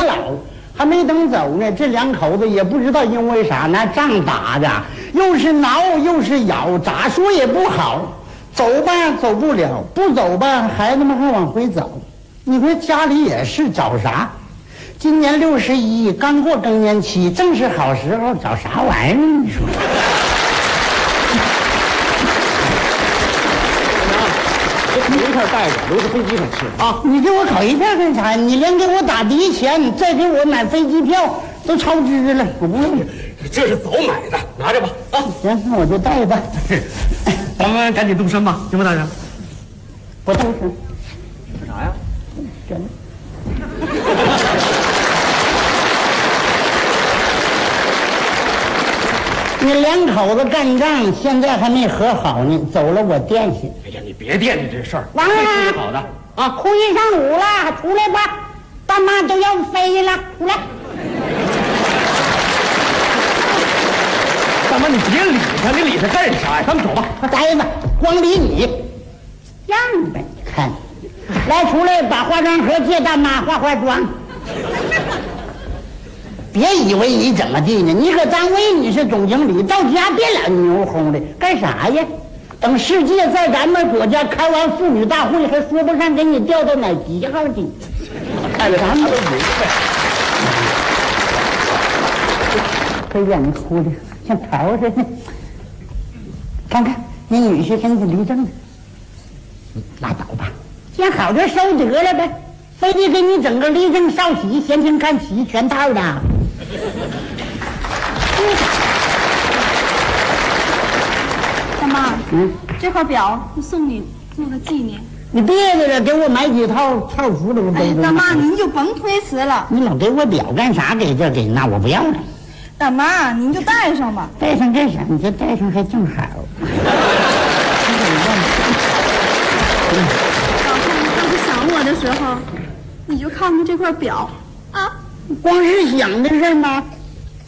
老，还没等走呢，这两口子也不知道因为啥，那仗打的又是挠又是咬，咋说也不好。走吧走不了，不走吧孩子们还往回走。你说家里也是找啥？今年61，刚过更年期，正是好时候，找啥玩意儿？你说？ 这一片带着，留着飞机上吃啊！ 你给我烤一片干啥？你连给我打的钱，再给我买飞机票都超支了，我不用。 这是早买的，拿着吧啊！ 行，那我就带吧。 咱们赶紧动身吧，行吗，大人？ 不动身。 干啥呀？ 真的。你两口子干仗，现在还没和好呢，走了我惦记。 哎呀，你别惦记这事儿， 王二， 好的啊，哭一上午了，出来吧，大妈都要飞了，出来。 大妈，你别理他，你理他干啥呀？咱们走吧， 呆子，光理你，样呗，你看，来出来把化妆盒借大妈化化妆。别以为你怎么地呢？你搁单位你是总经理，到家别老牛哄的，干啥呀？等世界在咱们国家开完妇女大会，还说不上给你调到哪几号去。 看着咱们都明白。 黑眼睛哭的像桃似的。看看你女婿身体离正的，拉倒吧，见好就收得了呗，非得给你整个立正少喜、闲情看齐全套的。 大妈，这块表就送你做个纪念。 你别的了，给我买几套服都哎，大妈您就甭推辞了。 你老给我表干啥？给这给那，我不要了。 大妈您就戴上吧。 戴上干啥？你这戴上还正好。 早上要是想我的时候，你就看看这块表啊。 光是想的事吗？